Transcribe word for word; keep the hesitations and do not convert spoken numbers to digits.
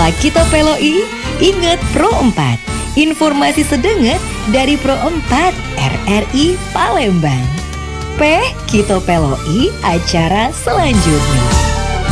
Setelah kita peloi, ingat Pro empat. Informasi sedenget dari Pro empat R R I Palembang. Peh, kita peloi acara selanjutnya.